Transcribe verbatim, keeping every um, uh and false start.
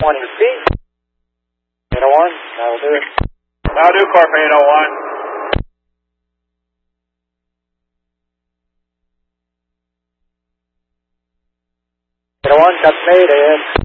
twenty feet. eight oh one, that'll do it. That'll do, Corp eight oh one. eight oh one, that's made, ahead.